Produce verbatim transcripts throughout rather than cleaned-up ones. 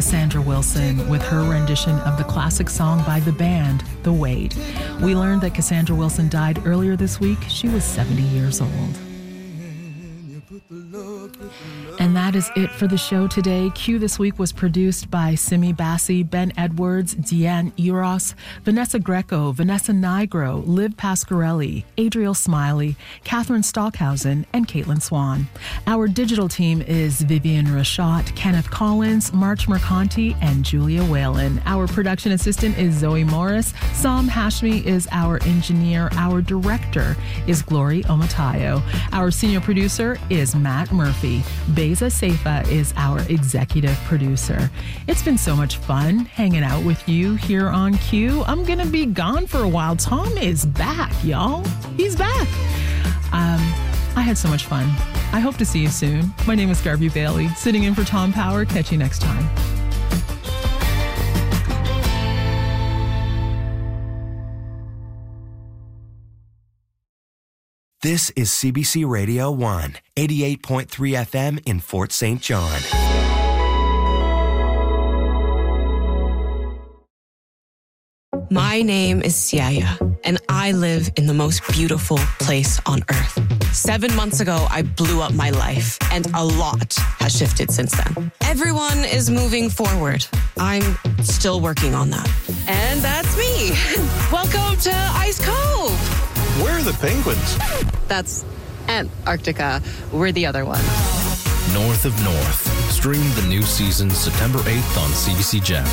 Cassandra Wilson with her rendition of the classic song by the band, The Wait. We learned that Cassandra Wilson died earlier this week. She was seventy years old. And that is it for the show today. Q This Week was produced by Simi Bassi, Ben Edwards, Deanne Eros, Vanessa Greco, Vanessa Nigro, Liv Pasquarelli, Adriel Smiley, Catherine Stockhausen, and Caitlin Swan. Our digital team is Vivian Rashad, Kenneth Collins, March Mercanti, and Julia Whalen. Our production assistant is Zoe Morris. Sam Hashmi is our engineer. Our director is Glory Omatayo. Our senior producer is Matt Murphy. Beza Seifa is our executive producer. It's been so much fun hanging out with you here on Q. I'm going to be gone for a while. Tom is back, y'all. He's back. Um, I had so much fun. I hope to see you soon. My name is Garvey Bailey, sitting in for Tom Power. Catch you next time. This is C B C Radio one, eighty-eight point three F M in Fort Saint John. My name is Siaya, and I live in the most beautiful place on earth. Seven months ago, I blew up my life, and a lot has shifted since then. Everyone is moving forward. I'm still working on that. And that's me. Welcome to Ice Cove. Where are the penguins? That's Antarctica. We're the other one. North of North. Stream the new season September eighth on C B C Gem.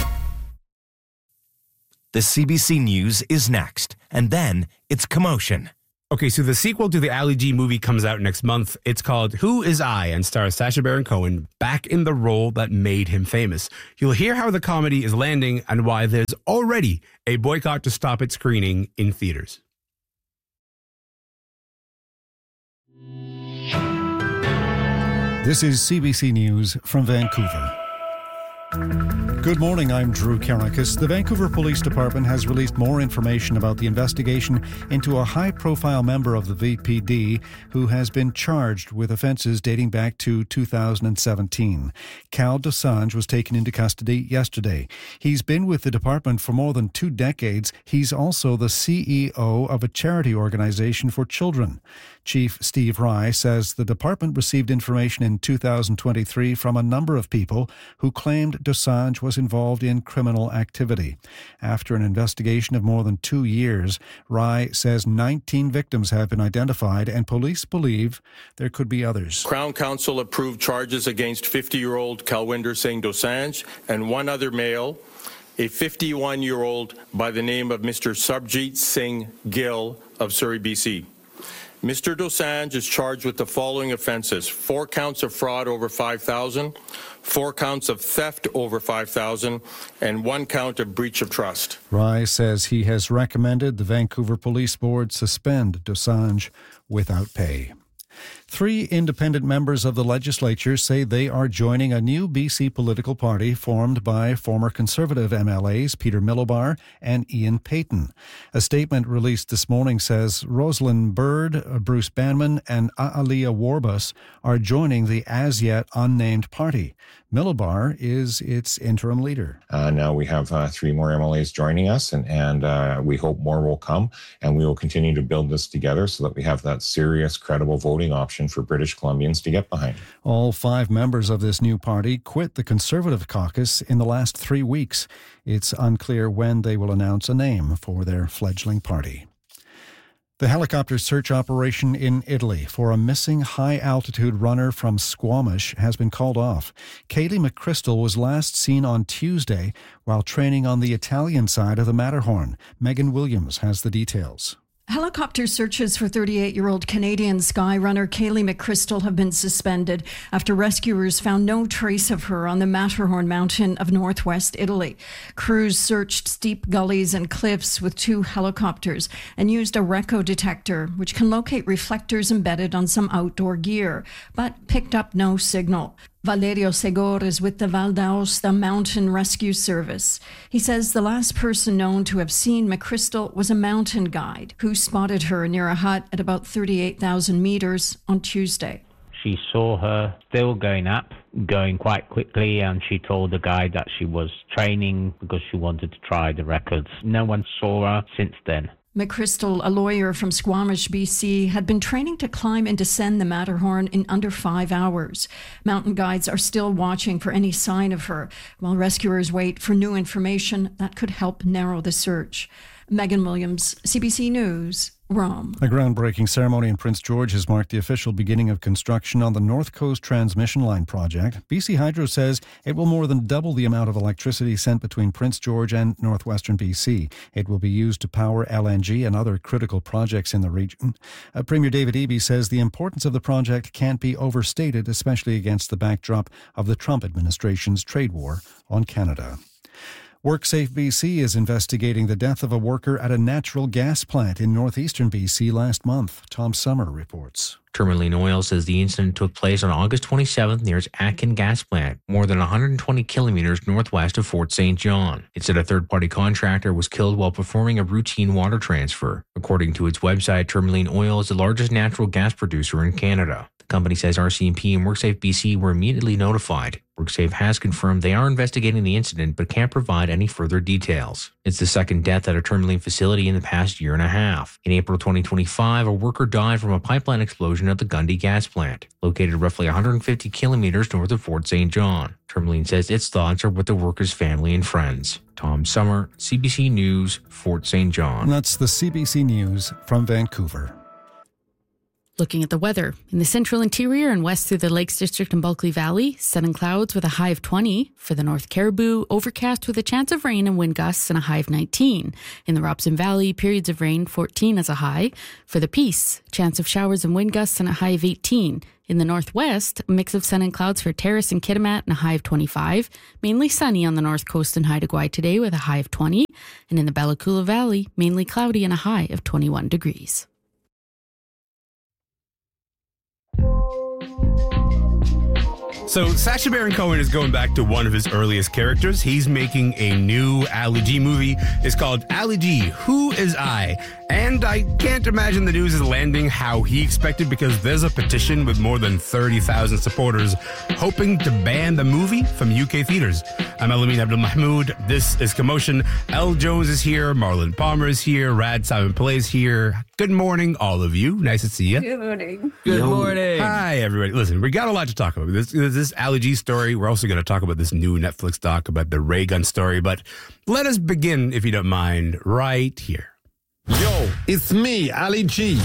The C B C News is next, and then it's Commotion. Okay, so the sequel to the Ali G movie comes out next month. It's called Who Is I and stars Sacha Baron Cohen back in the role that made him famous. You'll hear how the comedy is landing and why there's already a boycott to stop its screening in theaters. This is C B C News from Vancouver. Good morning, I'm Drew Karakis. The Vancouver Police Department has released more information about the investigation into a high-profile member of the V P D who has been charged with offences dating back to two thousand seventeen. Cal Dosanjh was taken into custody yesterday. He's been with the department for more than two decades. He's also the C E O of a charity organization for children. Chief Steve Rye says the department received information in two thousand twenty-three from a number of people who claimed Dosanjh was involved in criminal activity. After an investigation of more than two years, Rye says nineteen victims have been identified and police believe there could be others. Crown Counsel approved charges against fifty-year-old Kalwinder Singh Dosanjh and one other male, a fifty-one-year-old by the name of Mister Sarbjeet Singh Gill of Surrey, B C. Mister Dosanjh is charged with the following offences: four counts of fraud over five thousand, four counts of theft over five thousand, and one count of breach of trust. Rye says he has recommended the Vancouver Police Board suspend Dosanjh without pay. Three independent members of the legislature say they are joining a new B C political party formed by former Conservative M L As Peter Milobar and Ian Payton. A statement released this morning says Rosalind Bird, Bruce Banman and Aaliyah Warbus are joining the as-yet unnamed party. Milobar is its interim leader. Uh, now we have uh, three more M L As joining us, and, and uh, we hope more will come, and we will continue to build this together so that we have that serious, credible voting option for British Columbians to get behind. All five members of this new party quit the Conservative caucus in the last three weeks. It's unclear when they will announce a name for their fledgling party. The helicopter search operation in Italy for a missing high-altitude runner from Squamish has been called off. Kaylee McChrystal was last seen on Tuesday while training on the Italian side of the Matterhorn. Megan Williams has the details. Helicopter searches for thirty-eight-year-old Canadian skyrunner Kaylee McChrystal have been suspended after rescuers found no trace of her on the Matterhorn mountain of northwest Italy. Crews searched steep gullies and cliffs with two helicopters and used a Reco detector, which can locate reflectors embedded on some outdoor gear, but picked up no signal. Valerio Segor is with the Val d'Aosta Mountain Rescue Service. He says the last person known to have seen McChrystal was a mountain guide who spotted her near a hut at about thirty-eight thousand meters on Tuesday. She saw her still going up, going quite quickly, and she told the guide that she was training because she wanted to try the records. No one saw her since then. McChrystal, a lawyer from Squamish, B C, had been training to climb and descend the Matterhorn in under five hours. Mountain guides are still watching for any sign of her, while rescuers wait for new information that could help narrow the search. Megan Williams, C B C News, Rome. A groundbreaking ceremony in Prince George has marked the official beginning of construction on the North Coast Transmission Line project. B C Hydro says it will more than double the amount of electricity sent between Prince George and northwestern B C. It will be used to power L N G and other critical projects in the region. Uh, Premier David Eby says the importance of the project can't be overstated, especially against the backdrop of the Trump administration's trade war on Canada. WorkSafe B C is investigating the death of a worker at a natural gas plant in northeastern B C last month. Tom Summer reports. Tourmaline Oil says the incident took place on August twenty-seventh near its Atkin gas plant, more than one hundred twenty kilometers northwest of Fort Saint John. It said a third-party contractor was killed while performing a routine water transfer. According to its website, Tourmaline Oil is the largest natural gas producer in Canada. The company says R C M P and WorkSafe B C were immediately notified. WorkSafe has confirmed they are investigating the incident but can't provide any further details. It's the second death at a Tourmaline facility in the past year and a half. In April twenty twenty-five, a worker died from a pipeline explosion at the Gundy gas plant, located roughly one hundred fifty kilometers north of Fort Saint John. Tourmaline says its thoughts are with the worker's family and friends. Tom Summer, C B C News, Fort Saint John. And that's the C B C News from Vancouver. Looking at the weather. In the central interior and west through the Lakes District and Bulkley Valley, sun and clouds with a high of twenty. For the North Caribou, overcast with a chance of rain and wind gusts and a high of nineteen. In the Robson Valley, periods of rain, fourteen as a high. For the Peace, chance of showers and wind gusts and a high of eighteen. In the northwest, a mix of sun and clouds for Terrace and Kitimat and a high of twenty-five. Mainly sunny on the north coast and Haida Gwaii today with a high of twenty. And in the Bella Coola Valley, mainly cloudy and a high of twenty-one degrees. So Sacha Baron Cohen is going back to one of his earliest characters. He's making a new Ali G movie. It's called Ali G, Who Is I? And I can't imagine the news is landing how he expected, because there's a petition with more than thirty thousand supporters hoping to ban the movie from U K theaters. I'm Elamin Abdul Mahmoud. This is Commotion. Elle Jones is here. Marlon Palmer is here. Rad Simon Pillay is here. Good morning, all of you. Nice to see you. Good morning. Good morning. Hi, everybody. Listen, we got a lot to talk about. This, this Ali G story. We're also going to talk about this new Netflix doc about the Ray Gun story. But let us begin, if you don't mind, right here. Yo, it's me, Ali G.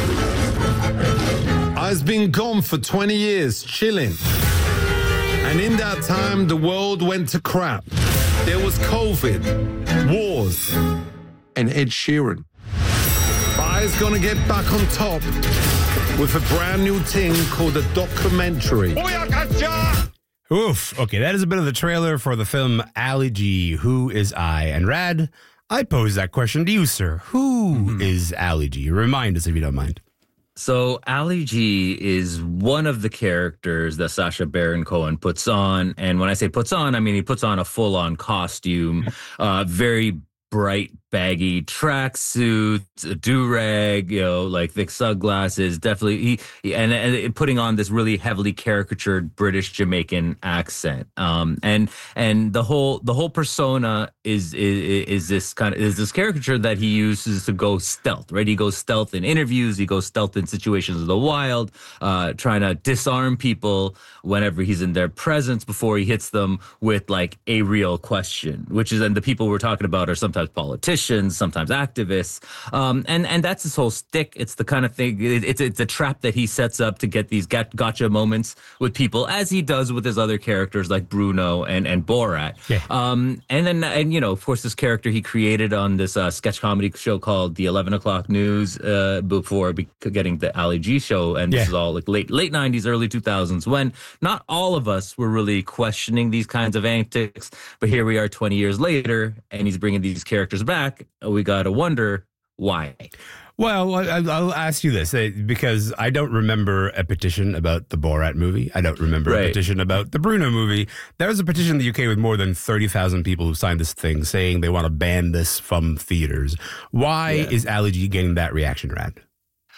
I've been gone for twenty years, chilling. And in that time, the world went to crap. There was COVID, wars, and Ed Sheeran. But I's gonna get back on top with a brand new thing called a documentary. Oof. Okay, that is a bit of the trailer for the film Ali G, Who Is I? And Rad, I pose that question to you, sir. Who mm-hmm. is Ali G? Remind us if you don't mind. So Ali G is one of the characters that Sacha Baron Cohen puts on. And when I say puts on, I mean he puts on a full-on costume, uh, very bright, baggy tracksuit, a do-rag, you know, like thick sunglasses. Definitely, he and, and putting on this really heavily caricatured British Jamaican accent. Um, and and the whole the whole persona is is is this kind of is this caricature that he uses to go stealth, right? He goes stealth in interviews, he goes stealth in situations of the wild, uh, trying to disarm people whenever he's in their presence before he hits them with like a real question, which is, and the people we're talking about are sometimes politicians, sometimes activists, um, and and that's his whole stick. It's the kind of thing. It, it's it's a trap that he sets up to get these gotcha moments with people, as he does with his other characters like Bruno and and Borat. Yeah. Um, and then and you know, of course, this character he created on this uh, sketch comedy show called The eleven O'Clock News uh, before getting the Ali G show, and yeah. This is all like late late nineties, early two thousands, when not all of us were really questioning these kinds of antics. But here we are, twenty years later, and he's bringing these characters back. We got to wonder why. Well, I'll ask you this, because I don't remember a petition about the Borat movie. I don't remember right. a petition about the Bruno movie. There was a petition in the U K with more than thirty thousand people who signed this thing saying they want to ban this from theaters. Why yeah. is Ali G getting that reaction, Rad?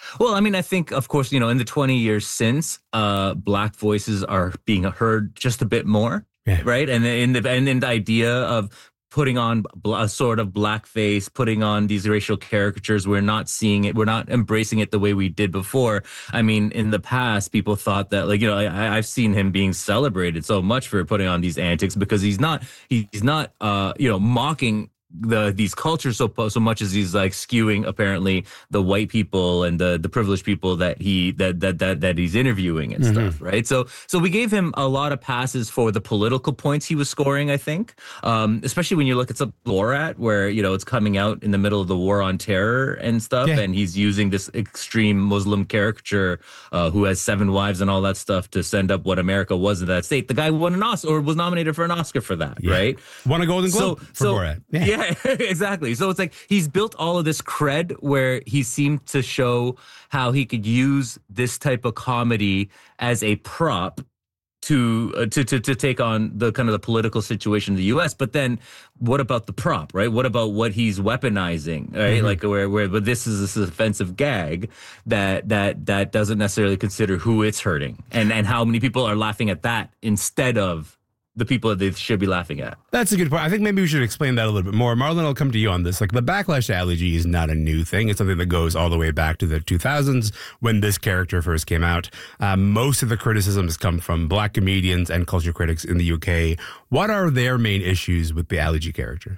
Well, I mean, I think, of course, you know, in the twenty years since, uh, Black voices are being heard just a bit more, yeah. right? And in the and in the idea of putting on a sort of blackface, putting on these racial caricatures, we're not seeing it, we're not embracing it the way we did before. I mean, in the past, people thought that, like, you know, I, I've seen him being celebrated so much for putting on these antics because he's not, he's not, uh, you know, mocking the these cultures so so much as he's like skewing apparently the white people and the the privileged people that he that that that, that he's interviewing and mm-hmm. stuff, right? So so we gave him a lot of passes for the political points he was scoring, I think, um, especially when you look at some Borat, where you know it's coming out in the middle of the war on terror and stuff, yeah. and he's using this extreme Muslim caricature uh, who has seven wives and all that stuff to send up what America was in that state. The guy won an Oscar or was nominated for an Oscar for that, yeah. right? Won a Golden Globe so, for so, Borat. Yeah. yeah. Exactly. So it's like he's built all of this cred where he seemed to show how he could use this type of comedy as a prop to uh, to to to take on the kind of the political situation in the U S. But then what about the prop, right? What about what he's weaponizing, right? Mm-hmm. Like where where but this is this offensive gag that that that doesn't necessarily consider who it's hurting and and how many people are laughing at that instead of the people that they should be laughing at. That's a good point. I think maybe we should explain that a little bit more. Marlon, I'll come to you on this. Like, the backlash to Ali G is not a new thing. It's something that goes all the way back to the two thousands when this character first came out. Uh, most of the criticisms come from Black comedians and culture critics in the U K. What are their main issues with the Ali G character?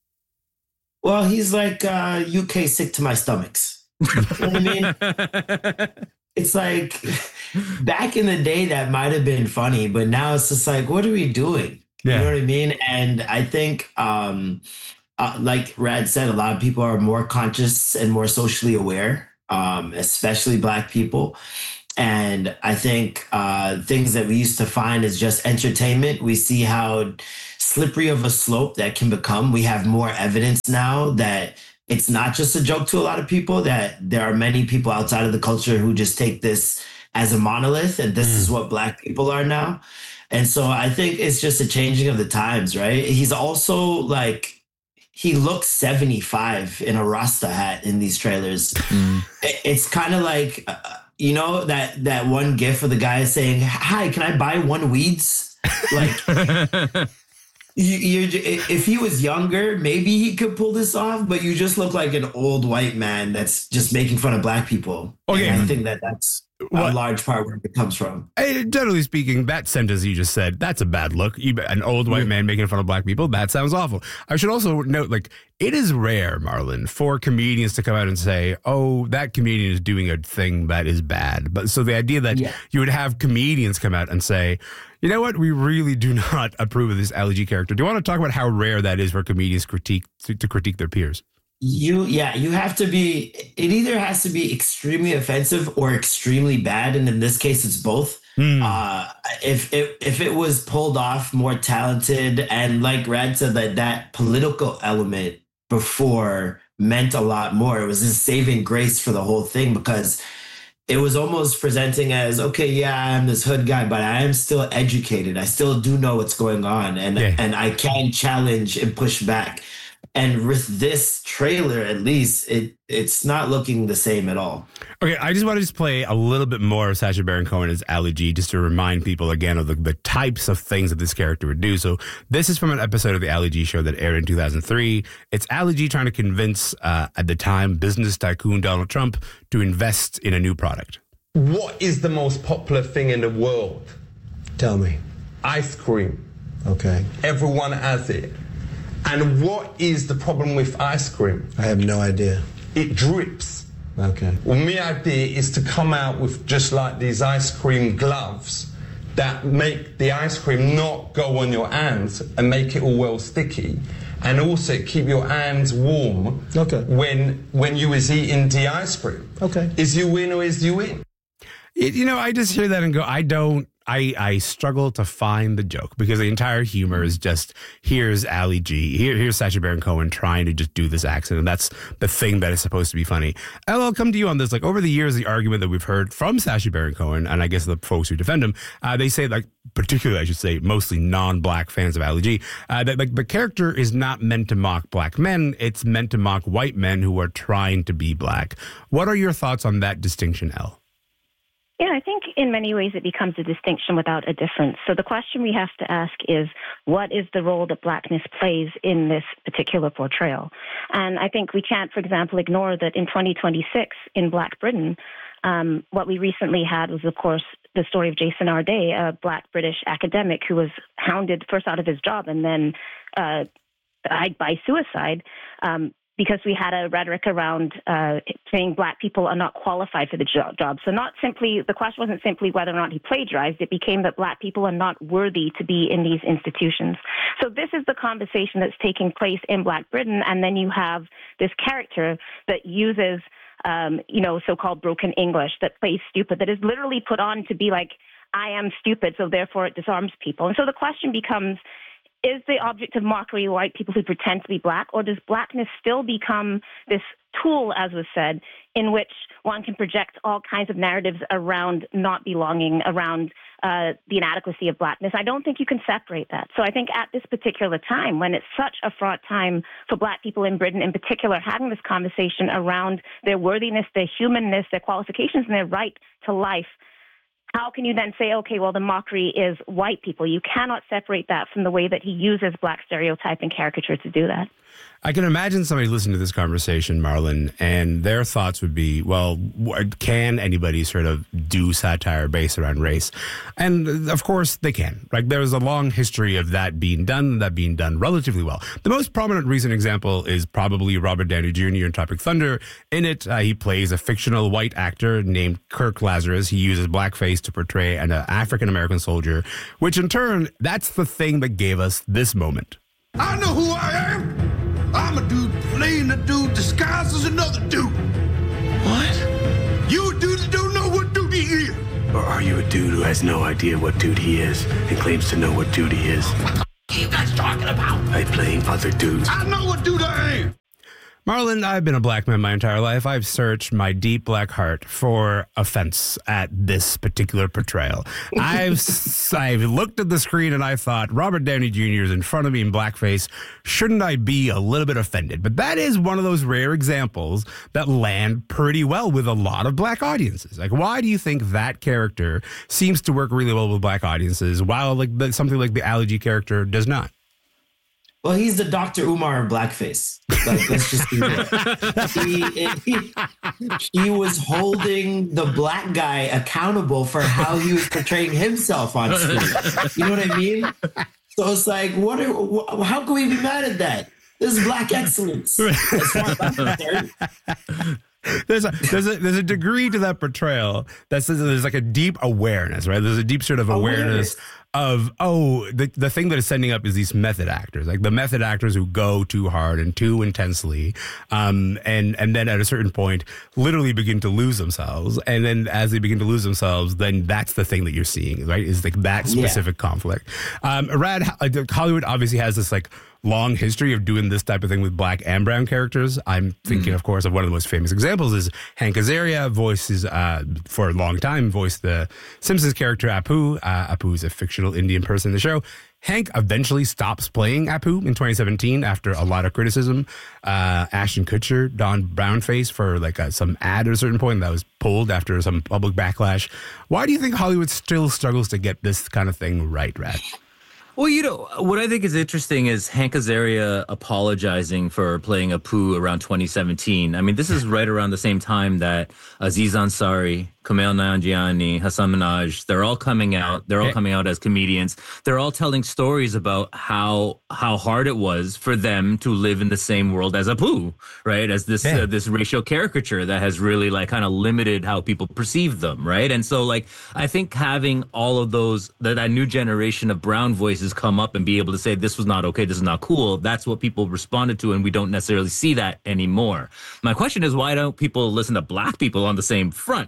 Well, he's like uh, U K sick to my stomachs. You know what I mean? It's like back in the day that might have been funny, but now it's just like, what are we doing? Yeah. You know what I mean? And I think, um, uh, like Rad said, a lot of people are more conscious and more socially aware, um, especially Black people. And I think uh, things that we used to find as just entertainment, we see how slippery of a slope that can become. We have more evidence now that it's not just a joke to a lot of people, that there are many people outside of the culture who just take this as a monolith and this mm. is what Black people are now. And so I think it's just a changing of the times, right? He's also like, he looks seventy-five in a Rasta hat in these trailers. Mm. It's kind of like, uh, you know, that, that one gif of the guy saying, hi, can I buy one weeds? Like... You, you're, if he was younger, maybe he could pull this off, but you just look like an old white man that's just making fun of Black people. Okay. And I think that that's what? a large part where it comes from. Hey, generally speaking, that sentence you just said, that's a bad look. An old white man making fun of Black people, that sounds awful. I should also note, like, it is rare, Marlon, for comedians to come out and say, oh, that comedian is doing a thing that is bad. But so the idea that yeah. you would have comedians come out and say, you know what? We really do not approve of this Ali G character. Do you want to talk about how rare that is for comedians critique to, to critique their peers? You, yeah, you have to be, it either has to be extremely offensive or extremely bad. And in this case, it's both. Mm. Uh, if, if, if it was pulled off, more talented, and like Rad said, that that political element before meant a lot more. It was this saving grace for the whole thing, because it was almost presenting as, okay, yeah, I'm this hood guy, but I am still educated. I still do know what's going on, and yeah. and I can challenge and push back. And with this trailer, at least, it it's not looking the same at all. Okay, I just want to just play a little bit more of Sacha Baron Cohen as Ali G, just to remind people again of the, the types of things that this character would do. So this is from an episode of the Ali G show that aired in two thousand three. It's Ali G trying to convince, uh, at the time, business tycoon Donald Trump to invest in a new product. What is the most popular thing in the world? Tell me. Ice cream. Okay. Everyone has it. And what is the problem with ice cream? I have no idea. It drips. Okay. Well, my idea is to come out with just like these ice cream gloves that make the ice cream not go on your hands and make it all well sticky. And also keep your hands warm okay. when when you is eating the ice cream. Okay. Is you win or is you win? It, you know, I just hear that and go, I don't I, I struggle to find the joke because the entire humor is just, here's Ali G, here, here's Sacha Baron Cohen trying to just do this accent, and that's the thing that is supposed to be funny. And I'll come to you on this. Like, over the years, the argument that we've heard from Sacha Baron Cohen, and I guess the folks who defend him, uh, they say, like, particularly, I should say, mostly non-black fans of Ali G, uh, that like the character is not meant to mock black men, it's meant to mock white men who are trying to be black. What are your thoughts on that distinction, Elle? Yeah, I think in many ways it becomes a distinction without a difference. So the question we have to ask is, what is the role that blackness plays in this particular portrayal? And I think we can't, for example, ignore that in twenty twenty-six in Black Britain, um, what we recently had was, of course, the story of Jason Arday, a black British academic who was hounded first out of his job and then uh, died by suicide. Um, because we had a rhetoric around uh, saying black people are not qualified for the jo- job. So not simply, the question wasn't simply whether or not he plagiarized, it became that black people are not worthy to be in these institutions. So this is the conversation that's taking place in Black Britain, and then you have this character that uses, um, you know, so-called broken English, that plays stupid, that is literally put on to be like, I am stupid, so therefore it disarms people. And so the question becomes, is the object of mockery white people who pretend to be black, or does blackness still become this tool, as was said, in which one can project all kinds of narratives around not belonging, around uh, the inadequacy of blackness? I don't think you can separate that. So I think at this particular time, when it's such a fraught time for black people in Britain in particular, having this conversation around their worthiness, their humanness, their qualifications, and their right to life, how can you then say, okay, well, the mockery is white people? You cannot separate that from the way that he uses black stereotype and caricature to do that. I can imagine somebody listening to this conversation, Marlon, and their thoughts would be, well, can anybody sort of do satire based around race? And of course they can. Like, there's a long history of that being done, that being done relatively well. The most prominent recent example is probably Robert Downey Junior in Tropic Thunder. In it, uh, he plays a fictional white actor named Kirk Lazarus. He uses blackface to portray an uh, African-American soldier, which in turn, that's the thing that gave us this moment. I know who I am. I'm a dude playing a dude disguised as another dude. What? You dudes don't know what dude he is. Or are you a dude who has no idea what dude he is and claims to know what dude he is? What the are you guys talking about? By playing other dudes. I know what dude I am. Marlon, I've been a black man my entire life. I've searched my deep black heart for offense at this particular portrayal. I've I've looked at the screen and I thought, Robert Downey Junior is in front of me in blackface. Shouldn't I be a little bit offended? But that is one of those rare examples that land pretty well with a lot of black audiences. Like, why do you think that character seems to work really well with black audiences, while like the, something like the Ali G character does not? Well, he's the Doctor Umar of blackface. Like, let's just be real. He, he, he was holding the black guy accountable for how he was portraying himself on screen. You know what I mean? So it's like, what? Are, how can we be mad at that? This is black excellence. As far as I'm concerned. There's a there's a there's a degree to that portrayal that says there's like a deep awareness, right? There's a deep sort of awareness, awareness. of, oh, the the thing that is sending up is these method actors, like the method actors who go too hard and too intensely, um, and and then at a certain point literally begin to lose themselves, and then as they begin to lose themselves, then that's the thing that you're seeing, right? Is like that specific yeah. conflict. Um, Rad, Hollywood obviously has this like long history of doing this type of thing with black and brown characters. I'm thinking, mm. of course, of one of the most famous examples is Hank Azaria voices, uh, for a long time, voiced the Simpsons character Apu. Uh, Apu is a fictional Indian person in the show. Hank eventually stops playing Apu in twenty seventeen after a lot of criticism. Uh, Ashton Kutcher donned brownface for like a, some ad at a certain point that was pulled after some public backlash. Why do you think Hollywood still struggles to get this kind of thing right, Rad? Well, you know, what I think is interesting is Hank Azaria apologizing for playing Apu around twenty seventeen. I mean, this is right around the same time that Aziz Ansari, Kumail Nanjiani, Hassan Minhaj, they're all coming out. They're all coming out as comedians. They're all telling stories about how how hard it was for them to live in the same world as Apu, right? As this yeah. uh, this racial caricature that has really like kind of limited how people perceive them, right? And so like I think having all of those that, that new generation of brown voices come up and be able to say this was not okay, this is not cool. That's what people responded to, and we don't necessarily see that anymore. My question is, why don't people listen to black people on the same front? Like, why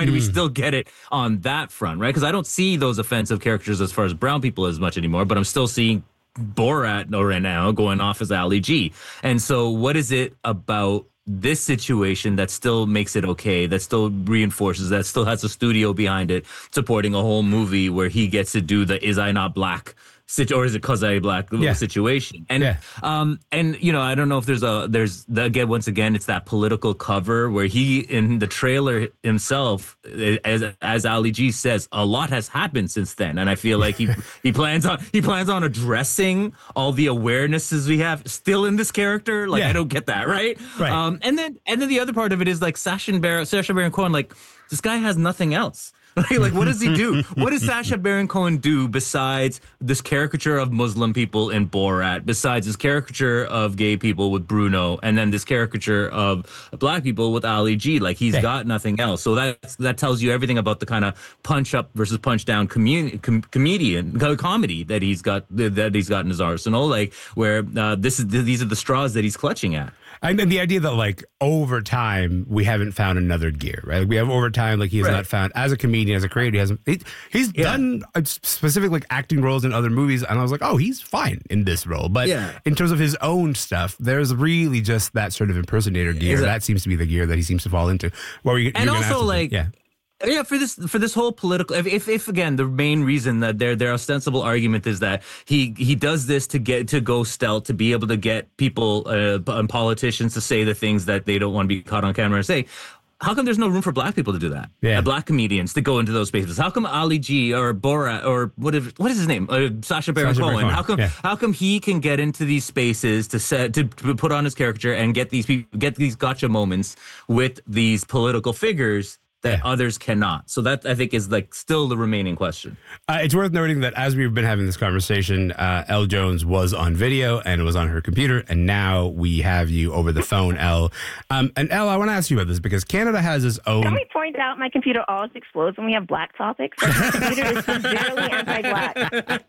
do we still get it on that front, right? Because I don't see those offensive characters as far as brown people as much anymore, but I'm still seeing Borat right now going off as Ali G. And so what is it about this situation that still makes it okay, that still reinforces, that still has a studio behind it supporting a whole movie where he gets to do the is I not black or is it cause I black yeah. situation? And yeah. um and you know, I don't know if there's a there's the, again once again it's that political cover where he in the trailer himself as as Ali G says a lot has happened since then, and I feel like he he plans on he plans on addressing all the awarenesses we have still in this character. Like yeah. I don't get that, right? Right. Um and then and then the other part of it is like Sacha Baron Sacha Baron Cohen, like this guy has nothing else. Like, like, what does he do? What does Sacha Baron Cohen do besides this caricature of Muslim people in Borat, besides this caricature of gay people with Bruno, and then this caricature of black people with Ali G? Like, he's got nothing else. So that that tells you everything about the kind of punch up versus punch down commun- com- comedian comedy that he's got that he's got in his arsenal. Like, where uh, this is these are the straws that he's clutching at. And then the idea that, like, over time, we haven't found another gear, right? Like, we have over time, like, he has right. not found, as a comedian, as a creator, he hasn't, he, he's yeah. done specific, like, acting roles in other movies, and I was like, oh, he's fine in this role. But yeah. in terms of his own stuff, there's really just that sort of impersonator gear. Exactly. That seems to be the gear that he seems to fall into. Where we, and also, like, yeah. Yeah, for this for this whole political, if, if if again the main reason that their their ostensible argument is that he he does this to get to go stealth, to be able to get people uh, and politicians to say the things that they don't want to be caught on camera and say. How come there's no room for black people to do that? Yeah, uh, black comedians to go into those spaces. How come Ali G or Borat or what if, what is his name? Uh, Sacha Baron Sacha Cohen. Baron How come yeah. how come he can get into these spaces to set to, to put on his caricature and get these people get these gotcha moments with these political figures that yeah. others cannot? So that, I think, is like still the remaining question. Uh, it's worth noting that as we've been having this conversation, uh, Elle Jones was on video and it was on her computer, and now we have you over the phone, Elle. Um, and Elle, I want to ask you about this because Canada has its own... Can we point out my computer always explodes when we have black topics? Like, my computer is severely anti-black.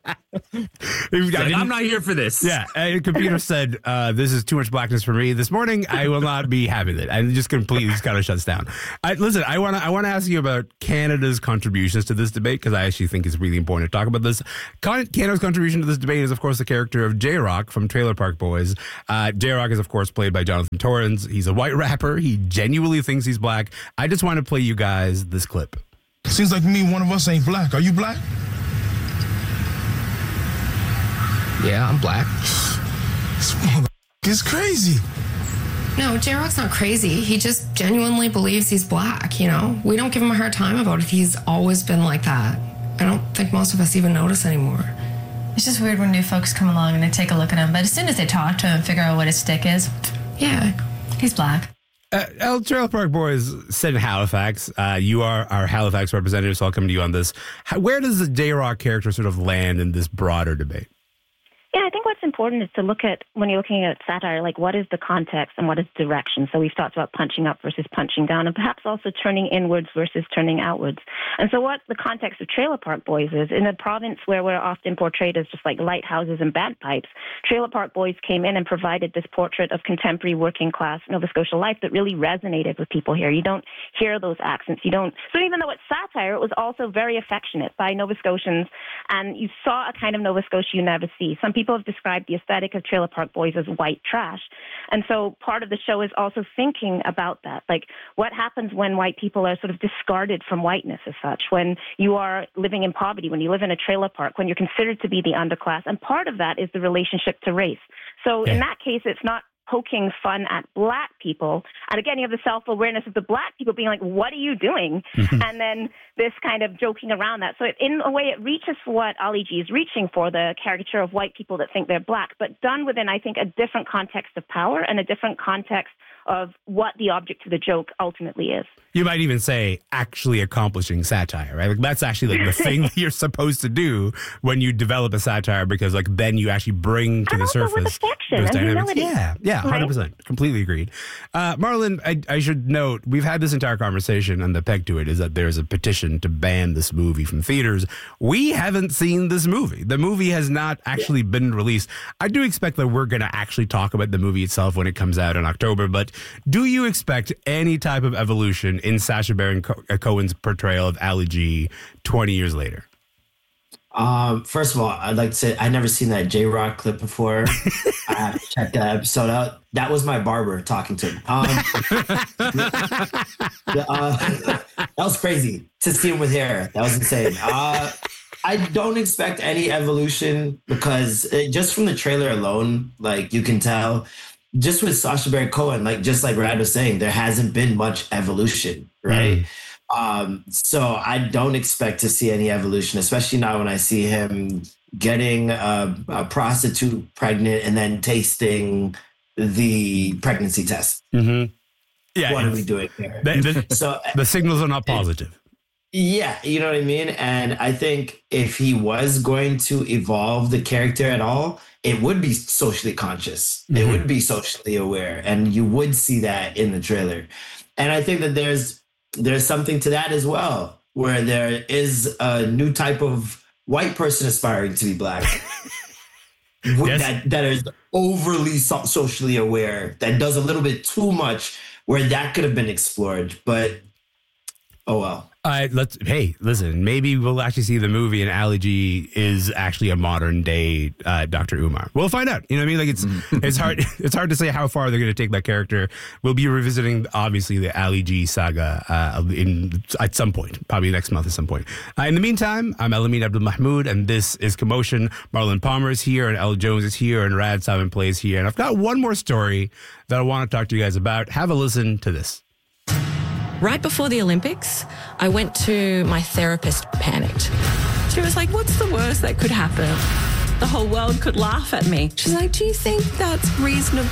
Like, I'm not here for this. Yeah, and the computer said, uh, this is too much blackness for me. This morning, I will not be having it. And it just completely just kind of shuts down. I, listen, I want to I want to ask you about Canada's contributions to this debate because I actually think it's really important to talk about this. Canada's contribution to this debate is, of course, the character of J-Rock from Trailer Park Boys. Uh, J-Rock is, of course, played by Jonathan Torrens. He's a white rapper. He genuinely thinks he's black. I just want to play you guys this clip. Seems like me, one of us ain't black. Are you black? Yeah, I'm black. This mother is crazy. No, J-Rock's not crazy. He just genuinely believes he's black, you know? We don't give him a hard time about it. He's always been like that. I don't think most of us even notice anymore. It's just weird when new folks come along and they take a look at him, but as soon as they talk to him and figure out what his stick is, yeah, he's black. Uh, El Trailer Park Boys said in Halifax. Uh, you are our Halifax representative, so I'll come to you on this. How, where does the J-Rock character sort of land in this broader debate? Yeah, I think what's important is to look at, when you're looking at satire, like what is the context and what is direction? So we've talked about punching up versus punching down, and perhaps also turning inwards versus turning outwards. And so what the context of Trailer Park Boys is, in a province where we're often portrayed as just like lighthouses and bagpipes, Trailer Park Boys came in and provided this portrait of contemporary working class Nova Scotia life that really resonated with people here. You don't hear those accents. You don't. So even though it's satire, it was also very affectionate by Nova Scotians, and you saw a kind of Nova Scotia you never see. Some people have described the aesthetic of Trailer Park Boys as white trash. And so part of the show is also thinking about that. Like, what happens when white people are sort of discarded from whiteness as such, when you are living in poverty, when you live in a trailer park, when you're considered to be the underclass. And part of that is the relationship to race. So yeah. in that case, it's not poking fun at black people. And again, you have the self-awareness of the black people being like, what are you doing? Mm-hmm. And then this kind of joking around that. So it, in a way, it reaches for what Ali G is reaching for, the caricature of white people that think they're black, but done within, I think, a different context of power and a different context of what the object of the joke ultimately is. You might even say actually accomplishing satire, right? Like that's actually like the thing that you're supposed to do when you develop a satire, because like then you actually bring to and the also surface with affection those and dynamics. humility. Yeah, yeah, one hundred percent. Right? Completely agreed. Uh, Marlon, I, I should note, we've had this entire conversation, and the peg to it is that there's a petition to ban this movie from theaters. We haven't seen this movie. The movie has not actually yeah. been released. I do expect that we're going to actually talk about the movie itself when it comes out in October, but But do you expect any type of evolution in Sacha Baron Co- Cohen's portrayal of Ali G twenty years later? Um, first of all, I'd like to say I never seen that J-Rock clip before. I have to check that episode out. That was my barber talking to him. Um, uh, that was crazy to see him with hair. That was insane. Uh, I don't expect any evolution because it, just from the trailer alone, like you can tell, just with Sacha Baron Cohen, like just like Rad was saying, there hasn't been much evolution, right? Mm. Um, so I don't expect to see any evolution, especially now when I see him getting a, a prostitute pregnant and then tasting the pregnancy test. Mm-hmm. Yeah, what are we doing here? The, the, so the signals are not positive. Yeah, you know what I mean? And I think if he was going to evolve the character at all, it would be socially conscious. Mm-hmm. It would be socially aware. And you would see that in the trailer. And I think that there's there's something to that as well, where there is a new type of white person aspiring to be black. Yes. that, that is overly so- socially aware, that does a little bit too much, where that could have been explored. But, oh well. Uh, let's. Hey, listen. Maybe we'll actually see the movie, and Ali G is actually a modern day uh, Doctor Umar. We'll find out. You know what I mean? Like it's it's hard. It's hard to say how far they're going to take that character. We'll be revisiting, obviously, the Ali G saga uh, in at some point, probably next month at some point. Uh, in the meantime, I'm Elamin Abdul Mahmoud, and this is Commotion. Marlon Palmer is here, and Elle Jones is here, and Rad Simon Plays here. And I've got one more story that I want to talk to you guys about. Have a listen to this. Right before the Olympics, I went to my therapist, panicked. She was like, what's the worst that could happen? The whole world could laugh at me. She's like, do you think that's reasonable?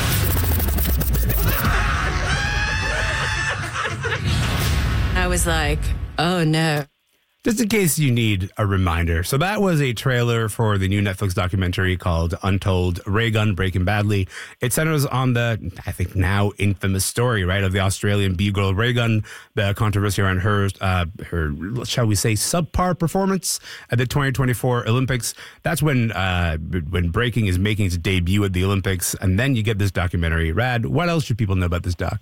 I was like, oh no. Just in case you need a reminder. So that was a trailer for the new Netflix documentary called Untold: Ray Gun Breaking Badly. It centers on the, I think now infamous story, right, of the Australian B-girl Ray Gun, the controversy around her, uh, her, shall we say, subpar performance at the twenty twenty-four Olympics. That's when, uh, when breaking is making its debut at the Olympics. And then you get this documentary. Rad, what else should people know about this doc?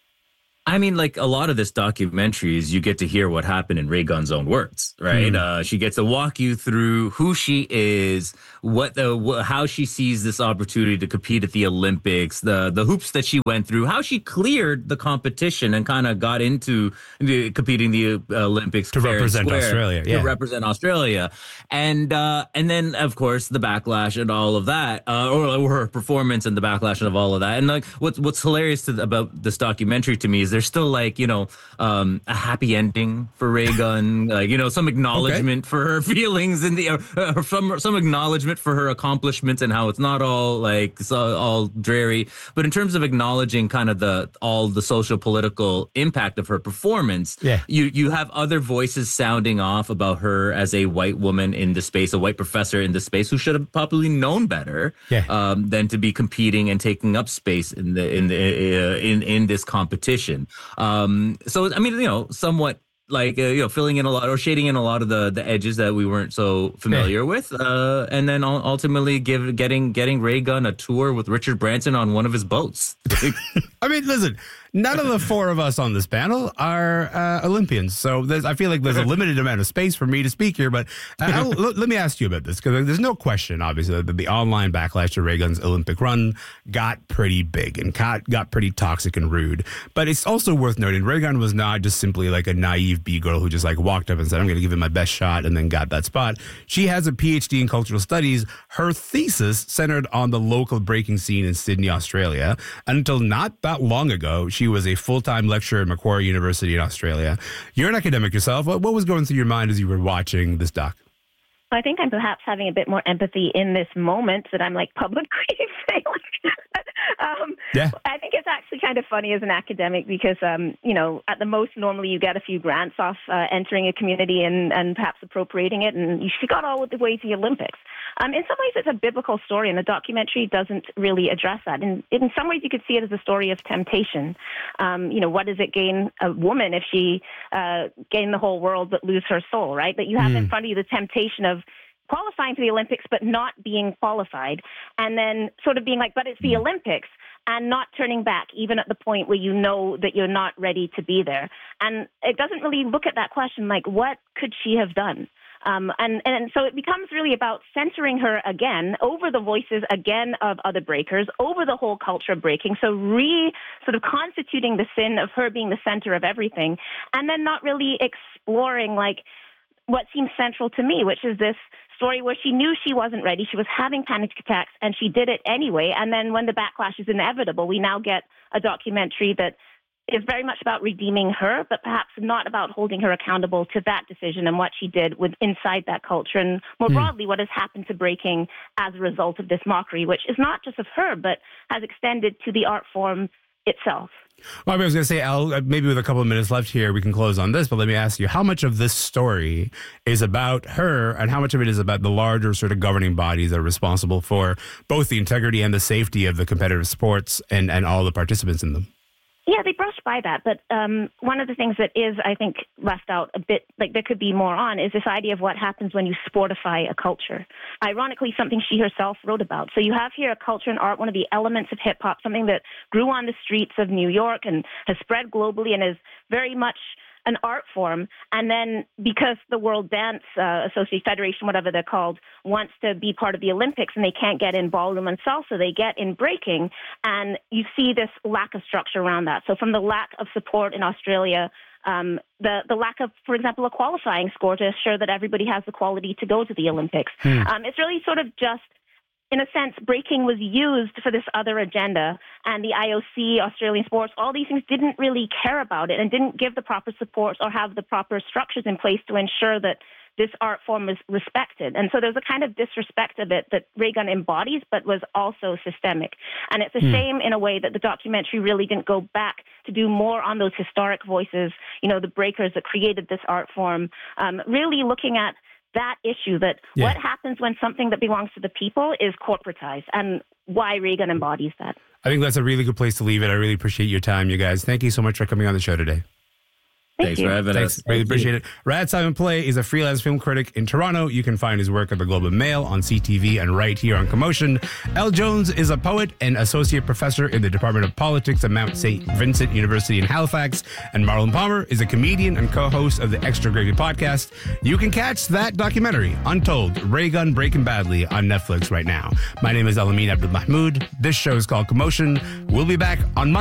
I mean, like a lot of this documentaries, you get to hear what happened in Ray Gun's own words, right? Mm. Uh, she gets to walk you through who she is, what the wh- how she sees this opportunity to compete at the Olympics, the the hoops that she went through, how she cleared the competition and kind of got into the, competing the uh, Olympics to represent Australia, yeah, to represent Australia, and uh, and then of course the backlash and all of that, uh, or, or her performance and the backlash of all of that. And like what's what's hilarious to, about this documentary to me is there's still like, you know, um, a happy ending for Ray Gun, like, you know, some acknowledgement okay. for her feelings and the, uh, some, some acknowledgement for her accomplishments and how it's not all like, it's all, all dreary. But in terms of acknowledging kind of the, all the social political impact of her performance, yeah. you, you have other voices sounding off about her as a white woman in the space, a white professor in the space who should have probably known better yeah. um, than to be competing and taking up space in the, in the, uh, in, in this competition. Um, so, I mean, you know, somewhat like, uh, you know, filling in a lot or shading in a lot of the, the edges that we weren't so familiar yeah. with. Uh, and then ultimately give, getting, getting Ray Gun a tour with Richard Branson on one of his boats. I mean, listen, none of the four of us on this panel are uh, Olympians. So there's, I feel like there's a limited amount of space for me to speak here. But uh, l- let me ask you about this, because there's no question, obviously, that the online backlash to Ray Gun's Olympic run got pretty big and got, got pretty toxic and rude. But it's also worth noting, Ray Gun was not just simply like a naive B-girl who just like walked up and said, I'm going to give it my best shot, and then got that spot. She has a P H D in cultural studies. Her thesis centered on the local breaking scene in Sydney, Australia. Until not that long ago, she was a full-time lecturer at Macquarie University in Australia. You're an academic yourself. What, what was going through your mind as you were watching this doc? I think I'm perhaps having a bit more empathy in this moment that I'm like publicly saying like that. Um, yeah. I think it's actually kind of funny as an academic because, um, you know, at the most normally you get a few grants off uh, entering a community and, and perhaps appropriating it, and she got all the way to the Olympics. Um, in some ways it's a biblical story, and the documentary doesn't really address that. And in some ways you could see it as a story of temptation. Um, you know, what does it gain a woman if she uh, gained the whole world but lose her soul, right? That you have mm. in front of you the temptation of qualifying for the Olympics but not being qualified, and then sort of being like, but it's the Olympics. and not turning back, even at the point where you know that you're not ready to be there. And it doesn't really look at that question like, what could she have done? Um, and, and so it becomes really about centering her again over the voices again of other breakers, over the whole culture of breaking. So re sort of constituting the sin of her being the center of everything, and then not really exploring like what seems central to me, which is this story where she knew she wasn't ready. She was having panic attacks and she did it anyway. And then when the backlash is inevitable, we now get a documentary that is very much about redeeming her, but perhaps not about holding her accountable to that decision and what she did with inside that culture, and more mm. broadly, what has happened to breaking as a result of this mockery, which is not just of her, but has extended to the art form itself. Well, I was going to say, Al, maybe with a couple of minutes left here, we can close on this, but let me ask you, how much of this story is about her and how much of it is about the larger sort of governing bodies that are responsible for both the integrity and the safety of the competitive sports and, and all the participants in them? Yeah, they brushed by that. But um, one of the things that is, I think, left out a bit, like there could be more on, is this idea of what happens when you sportify a culture. Ironically, something she herself wrote about. So you have here a culture and art, one of the elements of hip hop, something that grew on the streets of New York and has spread globally and is very much an art form. And then because the World Dance uh, Association, Federation, whatever they're called, wants to be part of the Olympics and they can't get in ballroom and salsa, they get in breaking. And you see this lack of structure around that. So from the lack of support in Australia, um, the, the lack of, for example, a qualifying score to assure that everybody has the quality to go to the Olympics. Hmm. Um, it's really sort of just, in a sense, breaking was used for this other agenda, and the I O C, Australian sports, all these things didn't really care about it and didn't give the proper supports or have the proper structures in place to ensure that this art form was respected. And so there's a kind of disrespect of it that Ray Gun embodies, but was also systemic. And it's a mm. shame in a way that the documentary really didn't go back to do more on those historic voices, you know, the breakers that created this art form, um, really looking at that issue, that yeah. what happens when something that belongs to the people is corporatized, and why Ray Gun embodies that. I think that's a really good place to leave it. I really appreciate your time, you guys. Thank you so much for coming on the show today. Thank Thanks you. for having Thanks. us. Really Thank appreciate you. it. Rad Simon Play is a freelance film critic in Toronto. You can find his work at the Globe and Mail, on C T V, and right here on Commotion. Elle Jones is a poet and associate professor in the Department of Politics at Mount Saint Vincent University in Halifax. And Marlon Palmer is a comedian and co-host of the Extra Gravy podcast. You can catch that documentary, Untold, Ray Gun Breaking Badly, on Netflix right now. My name is Alamin Abdul Mahmoud. This show is called Commotion. We'll be back on Monday.